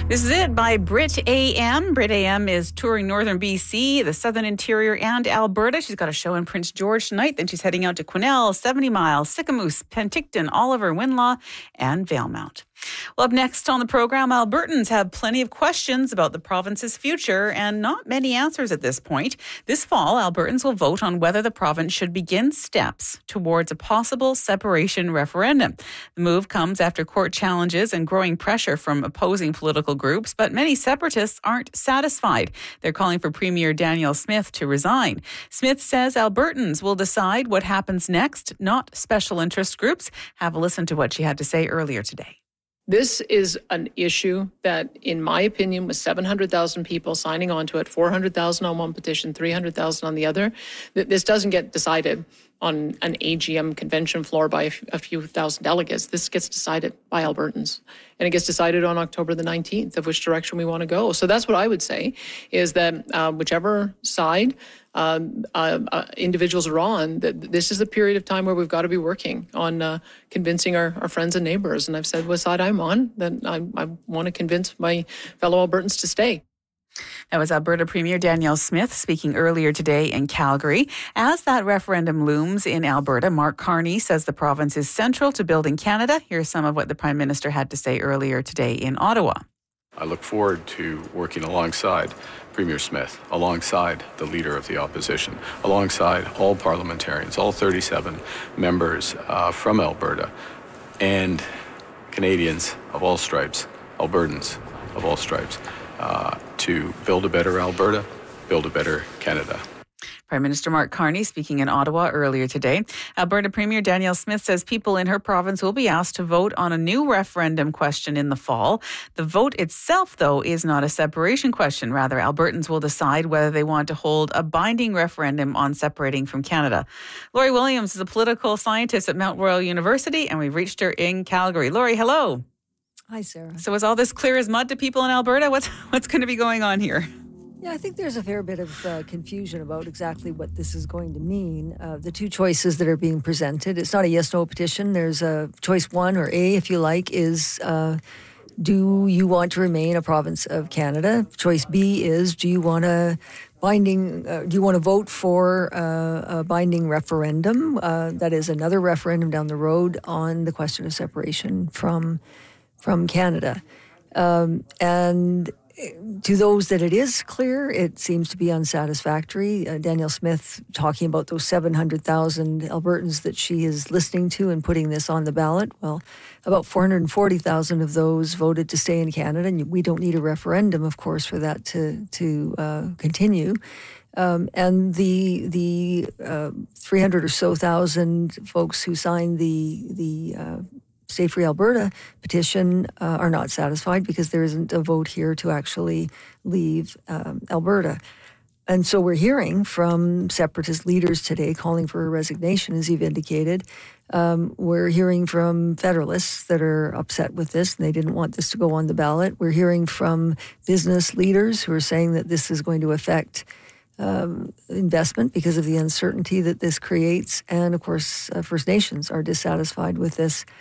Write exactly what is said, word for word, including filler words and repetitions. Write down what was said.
This is it by Brit A M. Brit A M is touring northern B C, the southern interior, and Alberta. She's got a show in Prince George tonight. Then she's heading out to Quesnel, seventy Mile, Sicamous, Penticton, Oliver, Winlaw, and Valemount. Well, up next on the program, Albertans have plenty of questions about the province's future and not many answers at this point. This fall, Albertans will vote on whether the province should begin steps towards a possible separation referendum. The move comes after court challenges and growing pressure from opposing political groups, but many separatists aren't satisfied. They're calling for Premier Danielle Smith to resign. Smith says Albertans will decide what happens next, not special interest groups. Have a listen to what she had to say earlier today. This is an issue that, in my opinion, with seven hundred thousand people signing on to it, four hundred thousand on one petition, three hundred thousand on the other, that this doesn't get decided on an A G M convention floor by a, f- a few thousand delegates. This gets decided by Albertans. And it gets decided on October the nineteenth of which direction we want to go. So that's what I would say, is that uh, whichever side um, uh, uh, individuals are on, that this is a period of time where we've got to be working on uh, convincing our, our friends and neighbors. And I've said what side I'm on, that I, I want to convince my fellow Albertans to stay. That was Alberta Premier Danielle Smith speaking earlier today in Calgary. As that referendum looms in Alberta, Mark Carney says the province is central to building Canada. Here's some of what the Prime Minister had to say earlier today in Ottawa. I look forward to working alongside Premier Smith, alongside the Leader of the Opposition, alongside all parliamentarians, all thirty-seven members uh, from Alberta, and Canadians of all stripes, Albertans of all stripes, Uh, to build a better Alberta, build a better Canada. Prime Minister Mark Carney speaking in Ottawa earlier today. Alberta Premier Danielle Smith says people in her province will be asked to vote on a new referendum question in the fall. The vote itself, though, is not a separation question. Rather, Albertans will decide whether they want to hold a binding referendum on separating from Canada. Laurie Williams is a political scientist at Mount Royal University, and we've reached her in Calgary. Laurie, hello. Hi, Sarah. So is all this clear as mud to people in Alberta? What's what's going to be going on here? Yeah, I think there's a fair bit of uh, confusion about exactly what this is going to mean. Uh, the two choices that are being presented, it's not a yes-no petition. There's a choice one, or A, if you like, is uh, do you want to remain a province of Canada? Choice B is, do you want a binding, uh, do you want to vote for uh, a binding referendum? Uh, that is another referendum down the road on the question of separation from from Canada. Um, and to those that it is clear, it seems to be unsatisfactory. Uh, Danielle Smith talking about those seven hundred thousand Albertans that she is listening to and putting this on the ballot. Well, about four hundred forty thousand of those voted to stay in Canada, and we don't need a referendum, of course, for that to, to uh, continue. Um, and the the uh, three hundred or so thousand folks who signed the the uh, Stay Free Alberta petition uh, are not satisfied because there isn't a vote here to actually leave um, Alberta. And so we're hearing from separatist leaders today calling for a resignation, as you've indicated. Um, we're hearing from federalists that are upset with this and they didn't want this to go on the ballot. We're hearing from business leaders who are saying that this is going to affect Um, investment because of the uncertainty that this creates. And of course, uh, First Nations are dissatisfied with this.